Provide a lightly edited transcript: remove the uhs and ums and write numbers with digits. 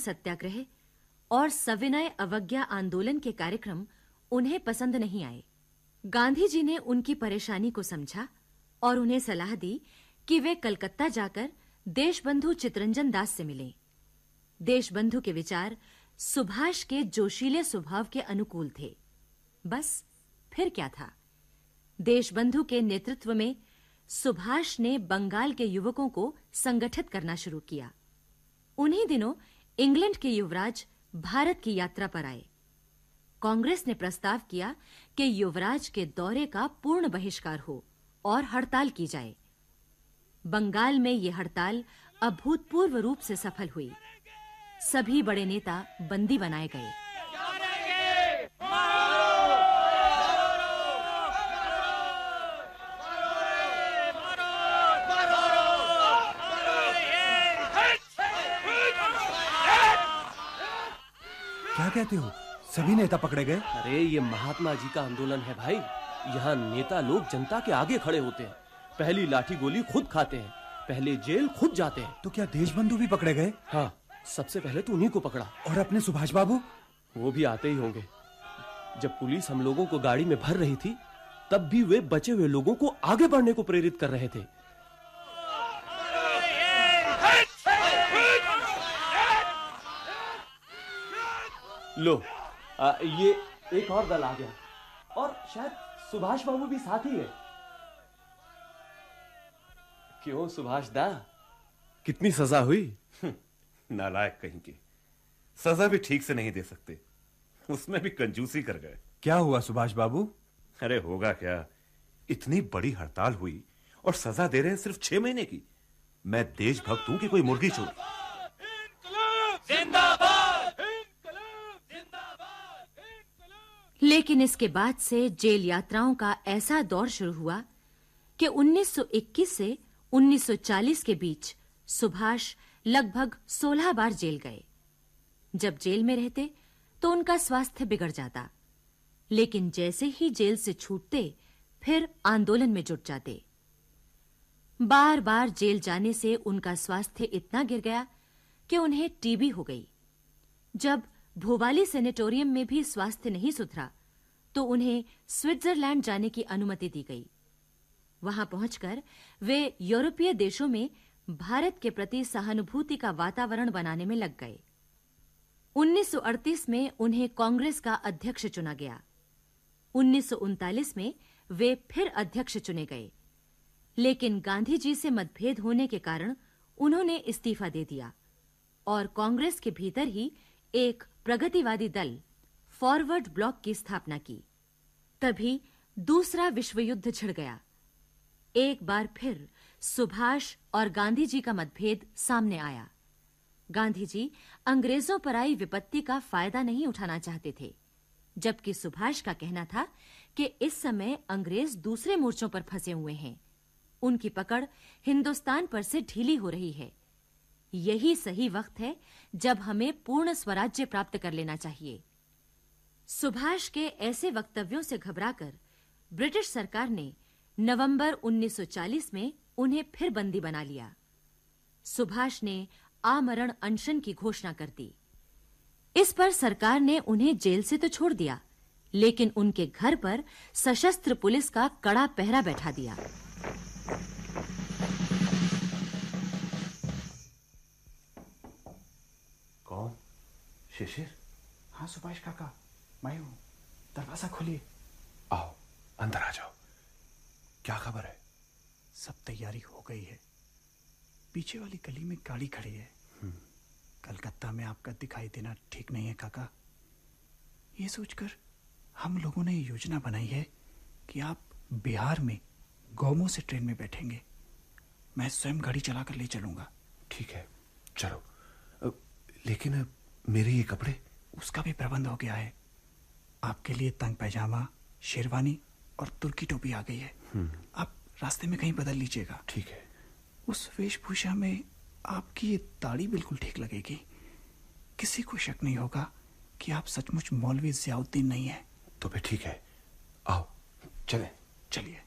सत्याग्रह और सविनय अवज्ञा आंदोलन के कार्यक्रम उन्हें पसंद नहीं आए। गांधी जी ने उनकी परेशानी को समझा और उन्हें सलाह दी कि वे कलकत्ता जाकर देशबंधु चितरंजन दास से मिलें। देशबंधु के विचार सुभाष के जोशीले स्वभाव के अनुकूल थे। बस फिर क्या था? देशबंधु के नेतृत्व में सुभाष ने बंगाल के युवकों को संगठित करना शुरू किया। उन्हीं दिनों इंग्लैंड के युवराज भारत की यात्रा पर आए। कांग्रेस ने प्रस्ताव किया कि युवराज के दौरे का पूर्ण बहिष्कार हो और हड़ताल की जाए। बंगाल में यह हड़ताल अभूतपूर्व रूप से सफल हुई। सभी बड़े नेता बंदी बनाए गए। क्या कहते हो? सभी नेता पकड़े गए? अरे ये महात्मा जी का आंदोलन है भाई। यहाँ नेता लोग जनता के आगे खड़े होते हैं, पहली लाठी गोली खुद खाते हैं, पहले जेल खुद जाते हैं। तो क्या देशबंधु भी पकड़े गए? हाँ, सबसे पहले तो उन्हीं को पकड़ा। और अपने सुभाष बाबू? वो भी आते ही होंगे। जब पुलिस हम लोगों को गाड़ी में भर रही थी, तब भी वे बचे हुए लोगों को आगे बढ़ने को प्रेरित कर रहे थे। लो, ये एक और दल आ गया और शायद सुभाष बाबू भी साथ ही है। क्यों सुभाष दा, कितनी सजा हुई? नालायक कहीं की, सजा भी ठीक से नहीं दे सकते, उसमें भी कंजूसी कर गए। क्या हुआ सुभाष बाबू? अरे होगा क्या, इतनी बड़ी हड़ताल हुई और सजा दे रहे हैं सिर्फ 6 महीने की। मैं देशभक्त हूं कि कोई मुर्गी चोर? लेकिन इसके बाद से जेल यात्राओं का ऐसा दौर शुरू हुआ कि 1921 से 1940 के बीच सुभाष लगभग 16 बार जेल गए। जब जेल में रहते तो उनका स्वास्थ्य बिगड़ जाता, लेकिन जैसे ही जेल से छूटते फिर आंदोलन में जुट जाते। बार-बार जेल जाने से उनका स्वास्थ्य इतना गिर गया कि उन्हें टीबी हो गई। जब भोपाली सैनिटोरियम में भी स्वास्थ्य नहीं सुधरा तो उन्हें स्विट्जरलैंड जाने की अनुमति दी गई। वहां पहुंचकर वे यूरोपीय देशों में भारत के प्रति सहानुभूति का वातावरण बनाने में लग गए। 1938 में उन्हें कांग्रेस का अध्यक्ष चुना गया। 1939 में वे फिर अध्यक्ष चुने गए, लेकिन गांधी जी से मतभेद होने के कारण उन्होंने इस्तीफा दे दिया और कांग्रेस के भीतर ही एक प्रगतिवादी दल फॉरवर्ड ब्लॉक की स्थापना की। तभी दूसरा विश्व युद्ध छिड़ गया। एक बार फिर सुभाष और गांधी जी का मतभेद सामने आया। गांधी जी अंग्रेजों पर आई विपत्ति का फायदा नहीं उठाना चाहते थे, जबकि सुभाष का कहना था कि इस समय अंग्रेज दूसरे मोर्चों पर फंसे हुए हैं, उनकी पकड़ हिंदुस्तान पर से ढीली हो रही है। यही सही वक्त है जब हमें पूर्ण स्वराज्य प्राप्त कर लेना चाहिए। सुभाष के ऐसे वक्तव्यों से घबराकर ब्रिटिश सरकार ने नवंबर 1940 में उन्हें फिर बंदी बना लिया। सुभाष ने आमरण अनशन की घोषणा कर दी। इस पर सरकार ने उन्हें जेल से तो छोड़ दिया, लेकिन उनके घर पर सशस्त्र पुलिस का कड़ा पहरा बैठा दिया। कौन? शिशिर? हाँ सुभाष काका, मैं हूं। दरवाजा खोलिए। आओ, अंदर आ जाओ। क्या खबर है? सब तैयारी हो गई है। पीछे वाली गली में गाड़ी खड़ी है। कलकत्ता में आपका दिखाई देना ठीक नहीं है काका। ये सोचकर हम लोगों ने योजना बनाई है कि आप बिहार में गोमो से ट्रेन में बैठेंगे। मैं स्वयं गाड़ी चलाकर ले चलूंगा। ठीक है, चलो। लेकिन मेरे ये कपड़े? उसका भी प्रबंध हो गया है। आपके लिए तंग पैजामा, शेरवानी और तुर्की टोपी आ गई है। आप रास्ते में कहीं बदल लीजिएगा। ठीक है। उस वेशभूषा में आपकी ये दाढ़ी बिल्कुल ठीक लगेगी। किसी को शक नहीं होगा कि आप सचमुच मौलवी ज़ियाउद्दीन नहीं है। तो फिर ठीक है, आओ चलें। चलिए।